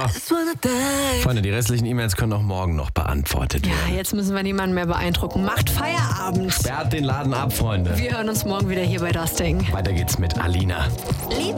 Freunde, die restlichen E-Mails können auch morgen noch beantwortet werden. Ja, jetzt müssen wir niemanden mehr beeindrucken. Macht Feierabend. Sperrt den Laden ab, Freunde. Wir hören uns morgen wieder hier bei Das Ding. Weiter geht's mit Alina.